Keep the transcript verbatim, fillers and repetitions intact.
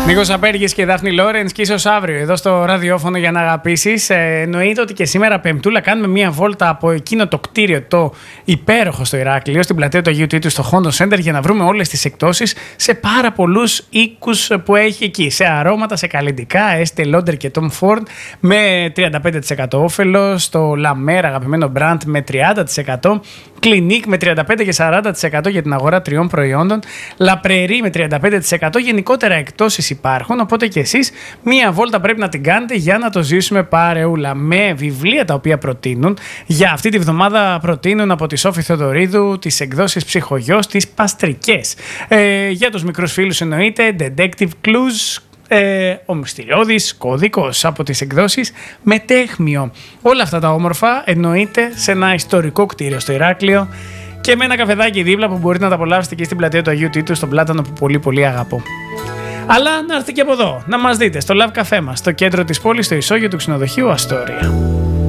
Νίκος Απέργης και Δάφνη Λόρενς και ίσως αύριο εδώ στο ραδιόφωνο για να αγαπήσεις. Ε, εννοείται ότι και σήμερα Πεμπτούλα κάνουμε μία βόλτα από εκείνο το κτίριο το υπέροχο στο Ηράκλειο, στην πλατεία του Αγίου Τίτου στο Honda Center, για να βρούμε όλες τις εκπτώσεις σε πάρα πολλούς οίκους που έχει εκεί. Σε αρώματα, σε καλλυντικά, Estée Lauder και Tom Ford με τριάντα πέντε τοις εκατό όφελο, στο La Mer αγαπημένο brand με τριάντα τοις εκατό, Clinique με τριάντα πέντε και σαράντα τοις εκατό για την αγορά τριών προϊόντων, La Prairie με τριάντα πέντε τοις εκατό. Γενικότερα εκπτώσεις υπάρχουν, οπότε και εσείς μία βόλτα πρέπει να την κάνετε για να το ζήσουμε παρεούλα. Με βιβλία τα οποία προτείνουν για αυτή τη βδομάδα, προτείνουν από τη Σόφη Θεοδωρίδου τις εκδόσεις Ψυχογιός, τις Παστρικές. Ε, για τους μικρούς φίλους εννοείται Detective Clues, Ε, ο Μυστηριώδης Κώδικος από τις εκδόσεις Μετέχμιο. Όλα αυτά τα όμορφα εννοείται σε ένα ιστορικό κτίριο στο Ηράκλειο και με ένα καφεδάκι δίπλα που μπορείτε να τα απολαύσετε και στην πλατεία του Αγίου Τίτου, στον Πλάτανο που πολύ πολύ αγαπώ. Αλλά να έρθετε και από εδώ, να μας δείτε στο Love Café μας, στο κέντρο της πόλης, στο ισόγειο του ξενοδοχείου Αστόρια.